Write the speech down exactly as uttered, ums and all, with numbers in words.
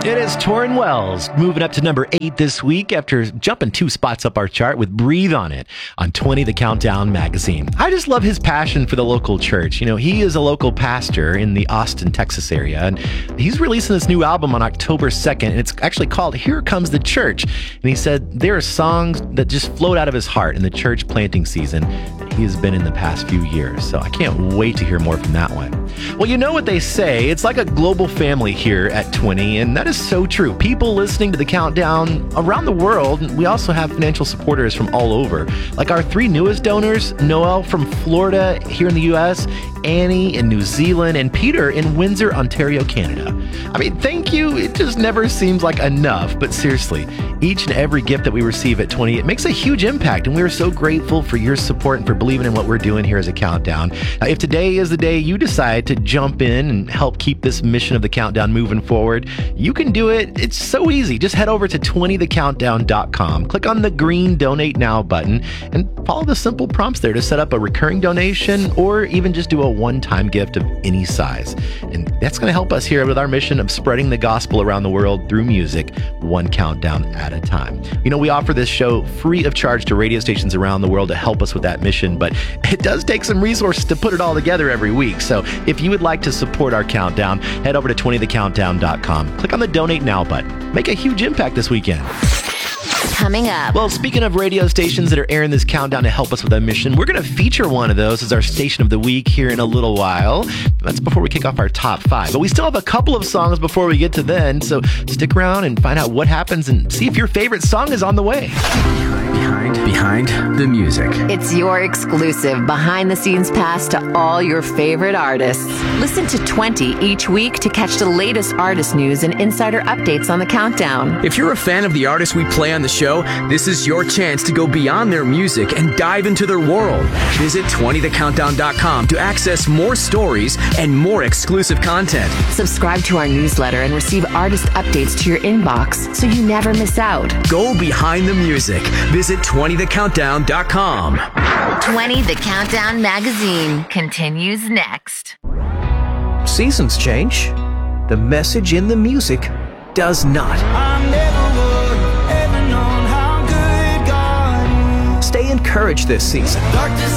It is Torrin Wells moving up to number eight this week after jumping two spots up our chart with Breathe on It on twenty The Countdown magazine. I just love his passion for the local church. You know, he is a local pastor in the Austin, Texas area, and he's releasing this new album on October second, and it's actually called Here Comes the Church. And he said there are songs that just float out of his heart in the church planting season that he has been in the past few years. So I can't wait to hear more from that one. Well, you know what they say, it's like a global family here at twenty, and that is so true. People listening to the Countdown around the world. We also have financial supporters from all over, like our three newest donors, Noel from Florida here in the U S, Annie in New Zealand, and Peter in Windsor, Ontario, Canada. I mean, thank you. It just never seems like enough, but seriously, each and every gift that we receive at twenty, it makes a huge impact, and we are so grateful for your support and for believing in what we're doing here as a Countdown. Now, if today is the day you decide to jump in and help keep this mission of the Countdown moving forward, you can do it. It's so easy. Just head over to twenty the countdown dot com, click on the green Donate Now button, and follow the simple prompts there to set up a recurring donation or even just do a one-time gift of any size. And that's going to help us here with our mission of spreading the gospel around the world through music, one countdown at a time. You know, we offer this show free of charge to radio stations around the world to help us with that mission, but it does take some resources to put it all together every week. So if you would like to support our Countdown, head over to twenty the countdown dot com, click on the Donate Now button. Make a huge impact this weekend. Coming up. Well, speaking of radio stations that are airing this Countdown to help us with our mission, we're going to feature one of those as our station of the week here in a little while. That's before we kick off our top five. But we still have a couple of songs before we get to then, so stick around and find out what happens and see if your favorite song is on the way. Behind, behind, behind the music. It's your exclusive behind-the-scenes pass to all your favorite artists. Listen to twenty each week to catch the latest artist news and insider updates on the Countdown. If you're a fan of the artists we play on the show, this is your chance to go beyond their music and dive into their world. Visit twenty the countdown dot com to access more stories and more exclusive content. Subscribe to our newsletter and receive artist updates to your inbox so you never miss out. Go behind the music. Visit twenty the countdown dot com. twenty The Countdown magazine continues next. Seasons change. The message in the music does not. Stay encouraged this season.